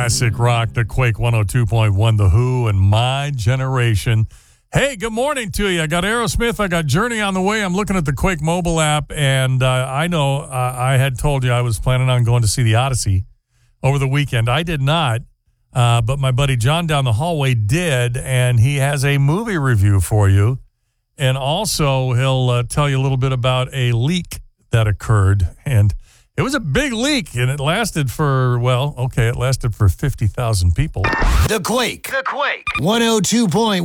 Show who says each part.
Speaker 1: Classic rock, the Quake 102.1, The Who, and My Generation. Hey, good morning to you. I got Aerosmith. I got Journey on the way. I'm looking at the Quake mobile app, and I know I had told you I was planning on going to see the Odyssey over the weekend. I did not, but my buddy John down the hallway did, and he has a movie review for you. And also, he'll tell you a little bit about a leak that occurred, and it was a big leak, and it lasted for, it lasted for 50,000 people.
Speaker 2: The Quake 102.1.